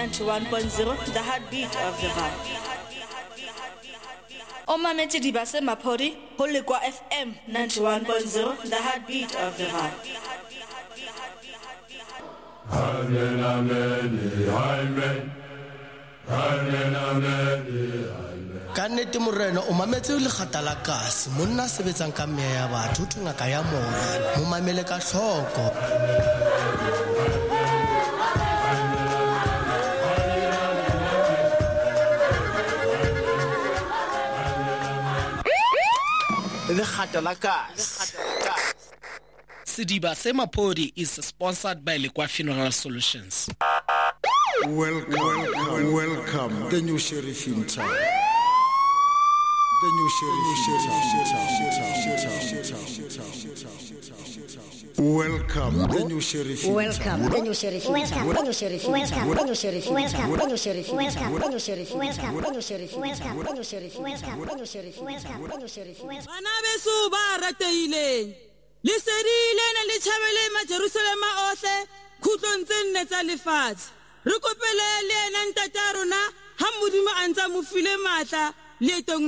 91.0, the heartbeat of the vibe. O mametse di ba se Maphodi, ho Lekwa FM 91.0, the heartbeat of the vibe. Amen, amen, amen. Amen, amen, amen. Kannete morena o mametse le kgatala kasi monna sebetsang ka meya ya batho thunga ka ya moya mo mamele ka hloko. Le kgatala kasi. Sidiba se Maphodi is sponsored by Lekwa Funeral Solutions. Welcome, the new sheriff in town. The new sheriff in town. Welcome, the new sheriff in town. Welcome, the new sheriff in town. The new sheriff in town. The new sheriff in town. The new sheriff in town. The new sheriff in town. The new sheriff in town. The new sheriff in town. The new sheriff in town. The new sheriff in town. Bana beso ba rateileng le serile na le thabele ma Jerusalem ohle khutlong tsenne tsa lefatshe re kopele le ena ntata rona ha modimo a ntsa mo file matla le tong